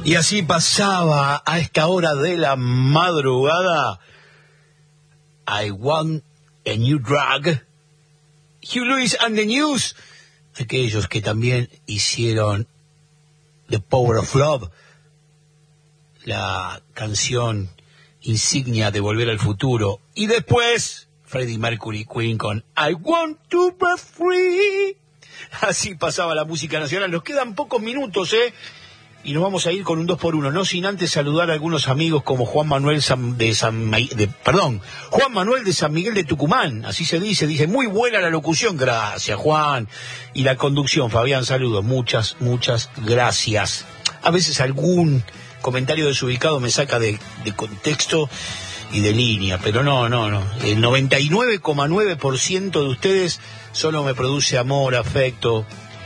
Y así pasaba a esta hora de la madrugada I Want a New Drug, Hugh Lewis and the News, aquellos que también hicieron The Power of Love, la canción insignia de Volver al Futuro, y después Freddie Mercury, Queen con I Want to Be Free. Así pasaba la música nacional. Nos quedan pocos minutos, y nos vamos a ir con un 2x1, no sin antes saludar a algunos amigos como Juan Manuel de San Miguel de Tucumán, así se dice muy buena la locución, gracias Juan, y la conducción, Fabián, saludos, muchas gracias. A veces algún comentario desubicado me saca de contexto y de línea, pero no, el 99,9% de ustedes solo me produce amor, afecto,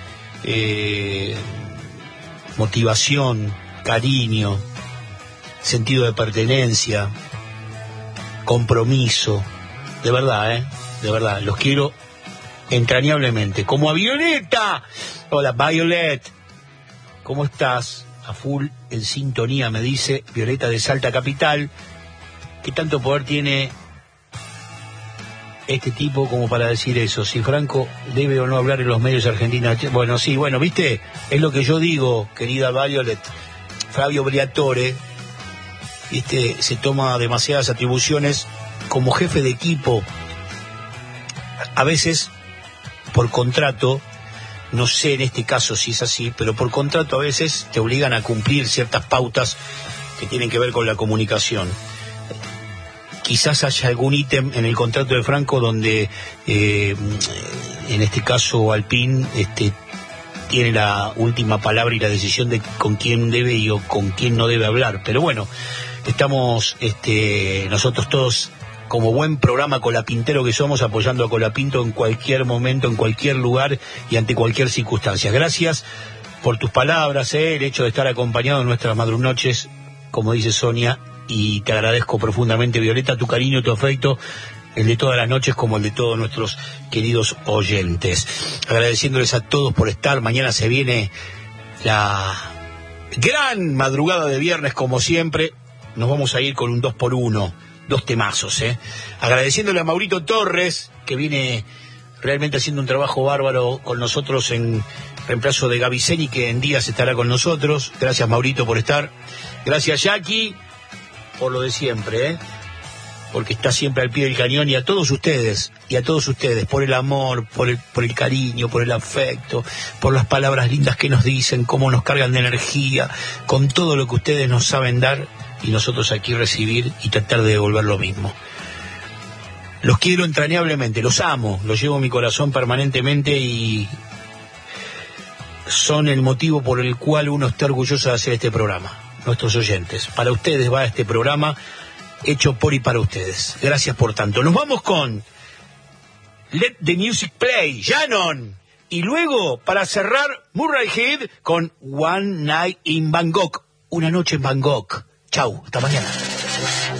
motivación, cariño, sentido de pertenencia, compromiso, de verdad, los quiero entrañablemente, como a Violeta. Hola Violet, ¿cómo estás? A full en sintonía, me dice Violeta de Salta Capital. ¿Qué tanto poder tiene este tipo como para decir eso? Si Franco debe o no hablar en los medios argentinos. Bueno, sí, viste, es lo que yo digo, querida Violet. Flavio Briatore, viste, se toma demasiadas atribuciones como jefe de equipo. A veces, por contrato, no sé en este caso si es así, pero por contrato a veces te obligan a cumplir ciertas pautas que tienen que ver con la comunicación. Quizás haya algún ítem en el contrato de Franco donde, en este caso, Alpine tiene la última palabra y la decisión de con quién debe y o con quién no debe hablar. Pero bueno, estamos nosotros todos, como buen programa colapintero que somos, apoyando a Colapinto en cualquier momento, en cualquier lugar y ante cualquier circunstancia. Gracias por tus palabras, el hecho de estar acompañado en nuestras madrunoches, como dice Sonia. Y te agradezco profundamente, Violeta, tu cariño, tu afecto, el de todas las noches como el de todos nuestros queridos oyentes. Agradeciéndoles a todos por estar. Mañana se viene la gran madrugada de viernes, como siempre. Nos vamos a ir con un 2x1, 2 temazos. Agradeciéndole a Maurito Torres, que viene realmente haciendo un trabajo bárbaro con nosotros en reemplazo de Gaviceni, que en días estará con nosotros. Gracias, Maurito, por estar. Gracias, Jackie, por lo de siempre, porque está siempre al pie del cañón, y a todos ustedes, por el amor, por el cariño, por el afecto, por las palabras lindas que nos dicen, cómo nos cargan de energía, con todo lo que ustedes nos saben dar, y nosotros aquí recibir y tratar de devolver lo mismo. Los quiero entrañablemente, los amo, los llevo en mi corazón permanentemente, y son el motivo por el cual uno está orgulloso de hacer este programa. Nuestros oyentes, para ustedes va este programa hecho por y para ustedes. Gracias por tanto. Nos vamos con Let the Music Play, Shannon, y luego para cerrar Murray Head con One Night in Bangkok, una noche en Bangkok. Chau, hasta mañana.